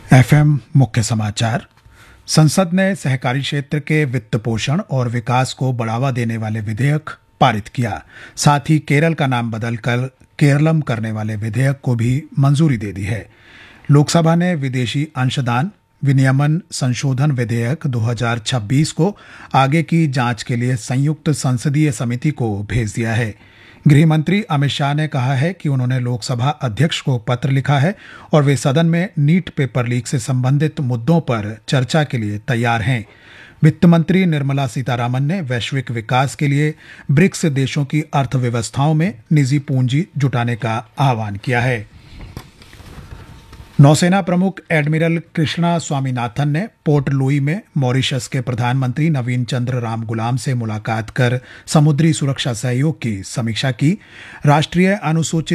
FM मुख्य समाचार। संसद ने सहकारी क्षेत्र के वित्त पोषण और विकास को बढ़ावा देने वाले विधेयक पारित किया। साथ ही केरल का नाम बदलकर केरलम करने वाले विधेयक को भी मंजूरी दे दी है। लोकसभा ने विदेशी अंशदान विनियमन संशोधन विधेयक 2026 को आगे की जांच के लिए संयुक्त संसदीय समिति को भेज दिया है। गृह मंत्री अमित शाह ने कहा है कि उन्होंने लोकसभा अध्यक्ष को पत्र लिखा है और वे सदन में नीट पेपर लीक से संबंधित मुद्दों पर चर्चा के लिए तैयार हैं। वित्त मंत्री निर्मला सीतारामन ने वैश्विक विकास के लिए ब्रिक्स देशों की अर्थव्यवस्थाओं में निजी पूंजी जुटाने का आह्वान किया है। नौसेना प्रमुख एडमिरल कृष्णा स्वामीनाथन ने पोर्ट लुई में मॉरिशस के प्रधानमंत्री नवीन चंद्र रामगुलाम से मुलाकात कर समुद्री सुरक्षा सहयोग की समीक्षा की। राष्ट्रीय अनुसूचित